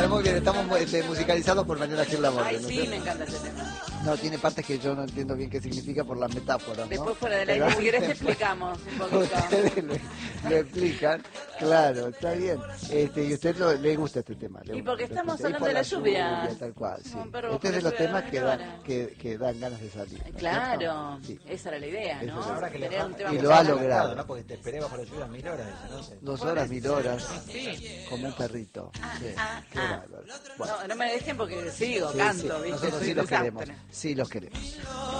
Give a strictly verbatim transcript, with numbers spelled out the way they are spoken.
Está muy bien, estamos mu- este, musicalizados por Mariana Gil Laborde. Ay, ¿no sí, sé? me encanta ese tema. No, tiene partes que yo no entiendo bien qué significa por las metáforas, ¿no? Después fuera del Pero aire, si querés te después explicamos un poquito. Ustedes le, le explican, claro, está bien. Este, y a usted lo- le gusta este tema. Le Y gusta porque este estamos tema. Y hablando por de la lluvia. Tal cual, sí. Como un perro Este es de bajo los la temas lluvia, que dan, ahora. que, que dan ganas de salir. ¿no es Claro, cierto? Sí. esa era la idea, Eso ¿no? es. Ahora que le Tener un tema Y y lo ha logrado. ¿no? Porque te esperé bajo la lluvia mil horas, ¿no? Sí. Dos horas, mil horas, Sí. como un perrito. Sí, ah, qué ah. bárbaro. Bueno, No, no me dejen porque sigo, sí, canto, sí, ¿viste? nosotros Soy sí un los desastre. queremos, sí los queremos.